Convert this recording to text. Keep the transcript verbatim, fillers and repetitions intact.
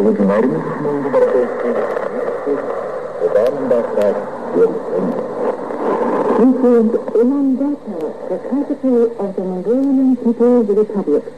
originario mundo para que the Baumbach will This is Ilan Berta, the Secretary of the Mongolian People's Republic.